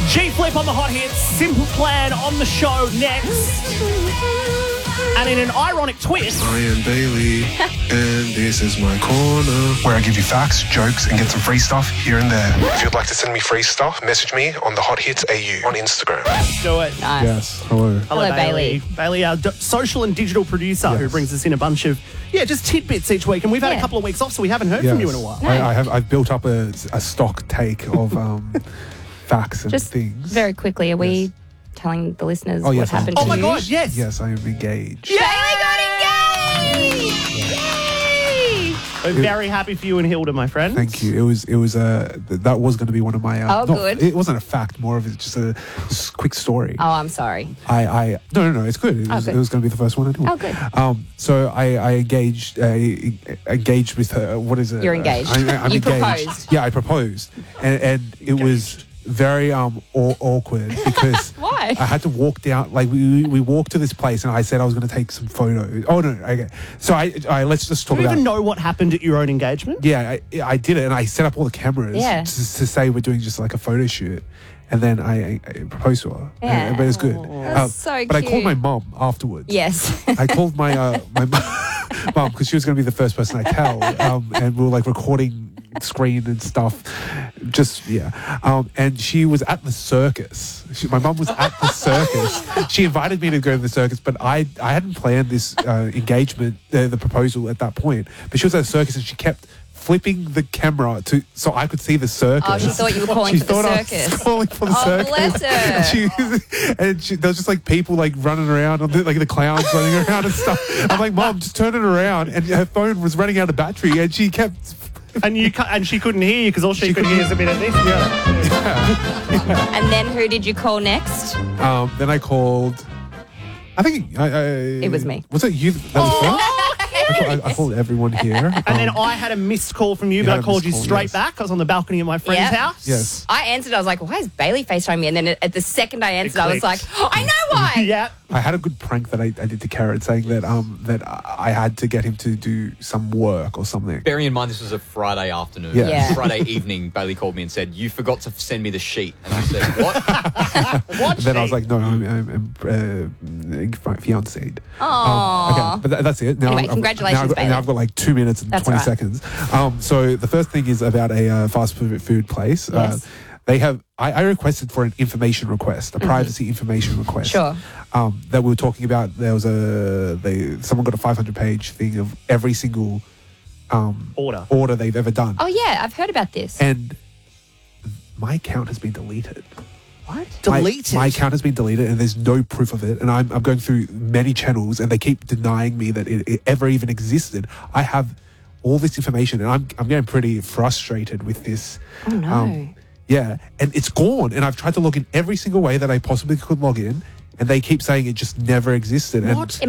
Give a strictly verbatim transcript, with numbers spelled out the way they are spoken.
G-Flip on the hot hits, Simple Plan on the show next. And in an ironic twist, I am Bailey, and this is my corner, where I give you facts, jokes, and get some free stuff here and there. If you'd like to send me free stuff, message me on the Hot Hits A U on Instagram. do it. Nice. Yes. Hello. Hello, Hello, Bailey. Bailey. Bailey, our d- social and digital producer who Yes. brings us in a bunch of, yeah, just tidbits each week. And we've had a Yeah. couple of weeks off, so we haven't heard from you in a while. I, I have. I've built up a, a stock take of um, facts and Just things. very quickly, are we Yes. telling the listeners Oh, what yes, happened Oh to my you? God, yes. Yes, I am engaged. Bailey got engaged! Yay! We're very happy for you and Hilda, my friend. Thank you. It was. It was. Uh, th- that was going to be one of my. Uh, Oh, not- good. It wasn't a fact. More of it just a just quick story. Oh, I'm sorry. I, I no no no it's good. It Oh, was, good. it was going to be the first one anyway. Oh, good. Um, so I, I engaged uh, engaged with her. What is it? You're engaged. I, I'm You engaged. proposed. Yeah, I proposed, and, and it was very um aw- awkward because Why? I had to walk down. Like we we walked to this place, and I said I was going to take some photos. Oh no, okay. So I, I let's just talk Do you about. even know what happened at your own engagement? Yeah, I, I did it, and I set up all the cameras Yeah. to, to say we're doing just like a photo shoot, and then I, I proposed to her. Yeah. And- but it was good. That's so But I called cute. my mum afterwards. Yes. I called my uh, my mum because she was going to be the first person I tell, um, and we were like recording screen and stuff. Just yeah, um, and she was at the circus. She, my mum was at the circus. She invited me to go to the circus, but I I hadn't planned this uh, engagement, uh, the proposal at that point. But she was at the circus and she kept flipping the camera to so I could see the circus. Oh, she thought you were calling She for the thought I circus. was calling for the Oh, circus. bless her. And, she, and she, there was just like people like running around, on the, like the clowns running around and stuff. I'm like, Mom, just turn it around. And her phone was running out of battery, and she kept. And you cu- and she couldn't hear you because all she, She could couldn't hear is a bit of this. Yeah. And then who did you call next? Um, then I called. I think I, I, It was me. Was it you? That was first? I, called, I, I called everyone here. And then Um, I had a missed call from you, You but had I a called missed you call, straight yes. back. I was on the balcony of my friend's Yep. house. Yes. I answered. I was like, why is Bailey FaceTiming me? And then at the second I answered, I was like, clicked. oh, I know why. Yeah. I had a good prank that I, I did to Carrot, saying that um that I had to get him to do some work or something. Bearing in mind this was a Friday afternoon. Yeah. Yeah. Friday evening, Bailey called me and said, you forgot to send me the sheet. And I said, what? What? And then I was sheet? like, no, I'm, I'm, I'm uh, fiancéed. Aww. okay, but that, that's it. Now Anyway, I've- congratulations, now I've, got, Bailey. now I've got like two minutes and That's twenty right. seconds. Um, so the first thing is about a uh, fast food food place. Yes. Uh, they have. I, I requested for an information request, a privacy information request. Sure. Um, that we were talking about. There was a they. Someone got a five hundred page thing of every single um, Order. order they've ever done, Oh, yeah, I've heard about this. and my account has been deleted. What? My- Deleted. My, account has been deleted, and there's no proof of it. And I'm, I'm going through many channels, and they keep denying me that it, it ever even existed. I have all this information, and I'm I'm getting pretty frustrated with this. Oh, no. yeah, and it's gone. And I've tried to log in every single way that I possibly could log in, and they keep saying it just never existed. What? And